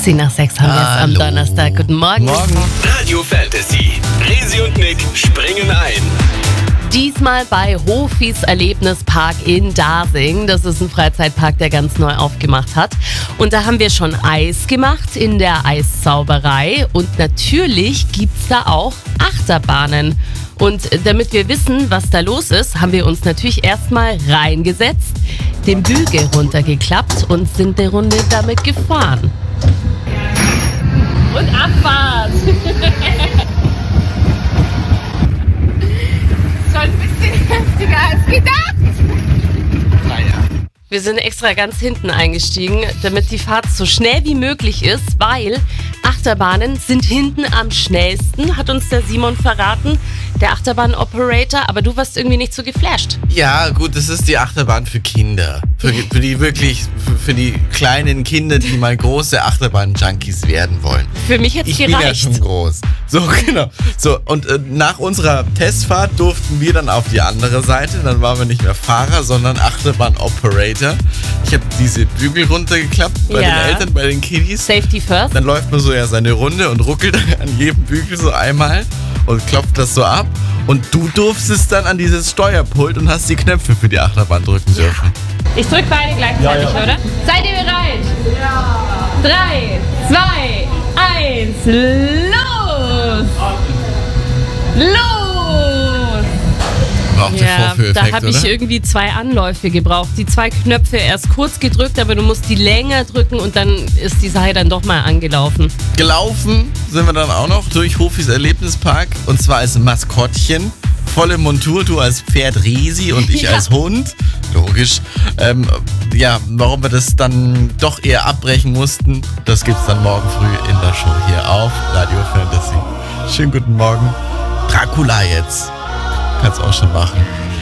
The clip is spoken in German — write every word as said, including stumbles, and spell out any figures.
zehn nach sechs haben wir es am Donnerstag. Guten Morgen. Morgen. Radio Fantasy. Resi und Nick springen ein. Diesmal bei Hofis Erlebnispark in Dasing. Das ist ein Freizeitpark, der ganz neu aufgemacht hat. Und da haben wir schon Eis gemacht in der Eiszauberei. Und natürlich gibt es da auch Achterbahnen. Und damit wir wissen, was da los ist, haben wir uns natürlich erstmal reingesetzt, den Bügel runtergeklappt und sind die Runde damit gefahren. Und Abfahrt! Schon ein bisschen heftiger als gedacht. Wir sind extra ganz hinten eingestiegen, damit die Fahrt so schnell wie möglich ist, weil Achterbahnen sind hinten am schnellsten, hat uns der Simon verraten, der Achterbahn-Operator, aber du warst irgendwie nicht so geflasht. Ja, gut, das ist die Achterbahn für Kinder. Für, für die wirklich, für, für die kleinen Kinder, die mal große Achterbahn-Junkies werden wollen. Für mich hätte es Ich gereicht. bin ja schon groß. So, genau. So, und äh, nach unserer Testfahrt durften wir dann auf die andere Seite. Dann waren wir nicht mehr Fahrer, sondern Achterbahn-Operator. Ich habe diese Bügel runtergeklappt bei Ja. den Eltern, bei den Kiddies. Safety first. Dann läuft man so ja seine Runde und ruckelt an jedem Bügel so einmal und klopft das so ab. Und du durftest dann an dieses Steuerpult und hast die Knöpfe für die Achterbahn drücken dürfen. Ich drück beide gleichzeitig, oder? Seid ihr bereit? Ja. Drei, zwei, eins, los! Los! Braucht der Ja, Vorführeffekt, da habe ich oder? irgendwie zwei Anläufe gebraucht. Die zwei Knöpfe erst kurz gedrückt, aber du musst die länger drücken und dann ist die Sache dann doch mal angelaufen. Gelaufen sind wir dann auch noch durch Hofis Erlebnispark und zwar als Maskottchen. Volle Montur, du als Pferd Resi und ich Ja. als Hund. Logisch. Ähm, ja, warum wir das dann doch eher abbrechen mussten, das gibt's dann morgen früh in der Show hier auf Radio Fantasy. Schönen guten Morgen. Dracula jetzt. Kannst auch schon machen.